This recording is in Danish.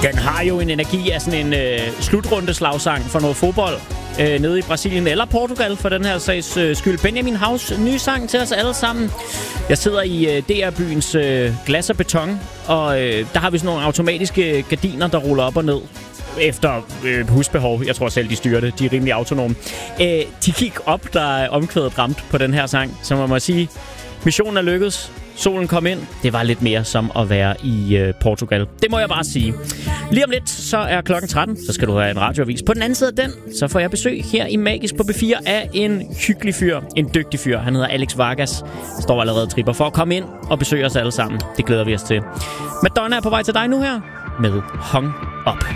Den har jo en energi af sådan en slutrundeslagsang for noget fodbold nede i Brasilien eller Portugal for den her sags skyld. Benjamin Haus nye sang til os alle sammen. Jeg sidder i DR-byens glas og beton, og der har vi sådan nogle automatiske gardiner, der ruller op og ned efter husbehov. Jeg tror selv, de styrer det. De er rimelig autonome. De gik op, der omkvædet ramt på den her sang, så man må sige, missionen er lykkedes. Solen kom ind. Det var lidt mere som at være i Portugal. Det må jeg bare sige. Lige om lidt, så er klokken 13. Så skal du have en radioavis. På den anden side af den, så får jeg besøg her i Magisk på B4 af en hyggelig fyr. En dygtig fyr. Han hedder Alex Vargas. Står allerede tripper for at komme ind og besøge os alle sammen. Det glæder vi os til. Madonna er på vej til dig nu her med Hung Up.